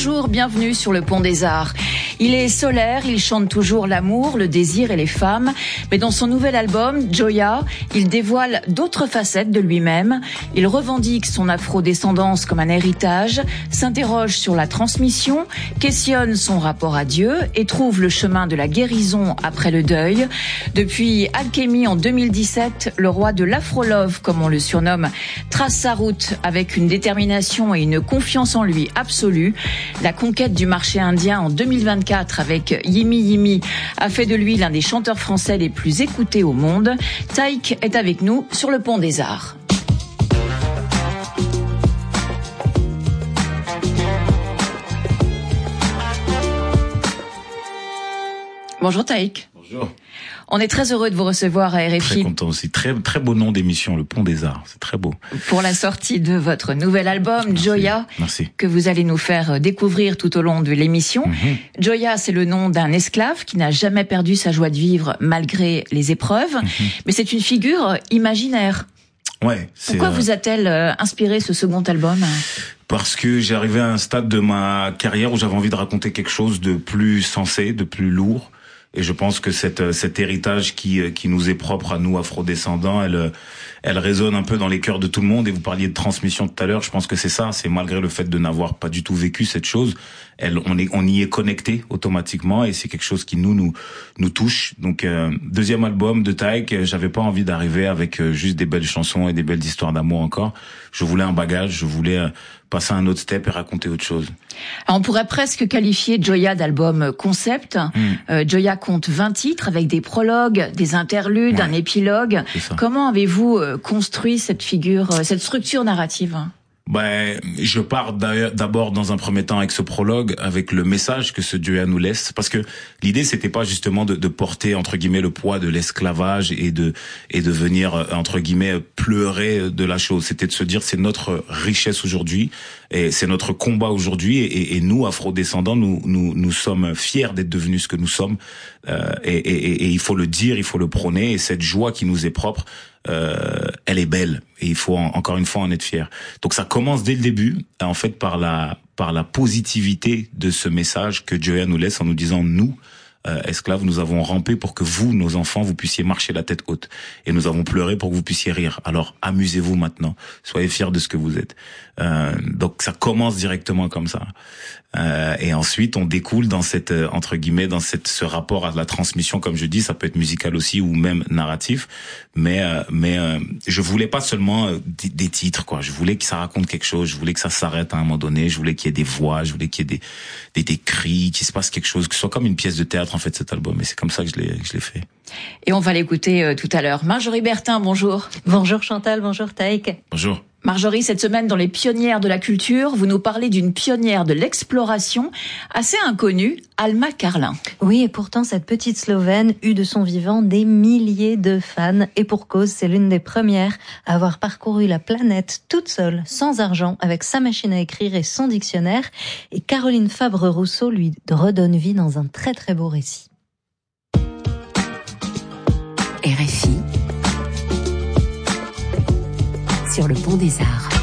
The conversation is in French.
Bonjour, bienvenue sur le Pont des Arts. Il est solaire, il chante toujours l'amour, le désir et les femmes. Mais dans son nouvel album, Gioia, il dévoile d'autres facettes de lui-même. Il revendique son afro-descendance comme un héritage, s'interroge sur la transmission, questionne son rapport à Dieu et trouve le chemin de la guérison après le deuil. Depuis Alchemy en 2017, le roi de l'afro-love, comme on le surnomme, trace sa route avec une détermination et une confiance en lui absolue. La conquête du marché indien en 2024 avec Yimi Yimi a fait de lui l'un des chanteurs français les plus écoutés au monde. Taïk est avec nous sur le Pont des Arts. Bonjour Taïk. Bonjour. On est très heureux de vous recevoir à RFI. Très content aussi. Très beau nom d'émission, le Pont des Arts. C'est très beau. Pour la sortie de votre nouvel album, Gioia, que vous allez nous faire découvrir tout au long de l'émission. Gioia, c'est le nom d'un esclave qui n'a jamais perdu sa joie de vivre malgré les épreuves. Mais c'est une figure imaginaire. Ouais. Pourquoi vous a-t-elle inspiré ce second album ? Parce que j'ai arrivé à un stade de ma carrière où j'avais envie de raconter quelque chose de plus sensé, de plus lourd. Et je pense que cet héritage qui nous est propre à nous, afro-descendants, elle résonne un peu dans les cœurs de tout le monde. Et vous parliez de transmission tout à l'heure, je pense que c'est ça. C'est malgré le fait de n'avoir pas du tout vécu cette chose, on y est connecté automatiquement et c'est quelque chose qui nous touche. Donc deuxième album de Taïk, j'avais pas envie d'arriver avec juste des belles chansons et des belles histoires d'amour encore. Je voulais un bagage, je voulais passer un autre step et raconter autre chose. Alors on pourrait presque qualifier Gioia d'album concept. Gioia compte 20 titres avec des prologues, des interludes, un épilogue. Comment avez-vous construit cette structure narrative ? Je pars d'abord dans un premier temps avec ce prologue, avec le message que ce Gioia nous laisse, parce que l'idée c'était pas justement de porter entre guillemets le poids de l'esclavage et de venir entre guillemets pleurer de la chose. C'était de se dire c'est notre richesse aujourd'hui et c'est notre combat aujourd'hui et nous afro-descendants nous sommes fiers d'être devenus ce que nous sommes et il faut le dire, il faut le prôner et cette joie qui nous est propre. Elle est belle et il faut encore une fois en être fier. Donc ça commence dès le début, en fait par la positivité de ce message que Gioia nous laisse en nous disant nous esclaves, nous avons rampé pour que vous, nos enfants, vous puissiez marcher la tête haute et nous avons pleuré pour que vous puissiez rire. Alors amusez-vous maintenant, soyez fiers de ce que vous êtes. Donc ça commence directement comme ça. Et ensuite on découle dans cette entre guillemets dans ce rapport à la transmission, comme je dis, ça peut être musical aussi ou même narratif, mais je voulais pas seulement des titres quoi, je voulais que ça raconte quelque chose, je voulais que ça s'arrête à un moment donné, je voulais qu'il y ait des voix, je voulais qu'il y ait des cris, qu'il se passe quelque chose, que ce soit comme une pièce de théâtre en fait cet album, et c'est comme ça que je l'ai fait. Et on va l'écouter tout à l'heure. Marjorie Bertin, bonjour. Bonjour Chantal, bonjour Taïk. Bonjour. Marjorie, cette semaine dans les pionnières de la culture, vous nous parlez d'une pionnière de l'exploration assez inconnue, Alma Karlin. Oui, et pourtant cette petite Slovène eut de son vivant des milliers de fans, et pour cause, c'est l'une des premières à avoir parcouru la planète toute seule, sans argent, avec sa machine à écrire et son dictionnaire, et Caroline Fabre-Rousseau lui redonne vie dans un très très beau récit. RFI sur le Pont des Arts.